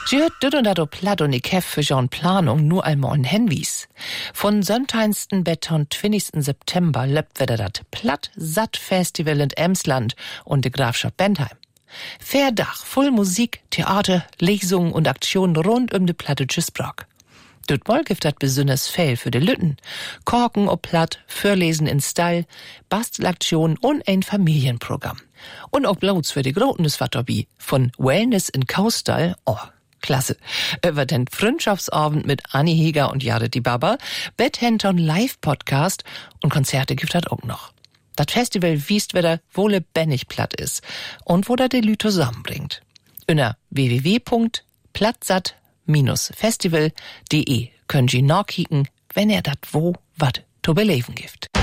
Sie hört dit und dat platt und ich hef für John Planung nur einmal ein Hinwies. Von 17. bis 20. September löbt wieder dat Platt-Satt-Festival in Emsland und de Grafschaft Bentheim. Fair Dach, voll Musik, Theater, Lesungen und Aktionen rund de plattdeutsche Sprach. Dort gibt dat besonders viel für de Lütten. Korken ob Platt, Vorlesen in Style, Bastelaktion und ein Familienprogramm. Und auch bloß für die Groten ist wat dabei. Von Wellness in Kaustall, oh, klasse. Über den Freundschaftsabend mit Anni Heger und Jared die Baba, Bethenton Live-Podcast und Konzerte gibt dat auch noch. Das Festival wiest wieder, wo lebendig platt ist und wo da die Lüte zusammenbringt. Unter www.plattsatt-festival.de können Sie nachkicken, wenn dat wo wat zu beleben gibt.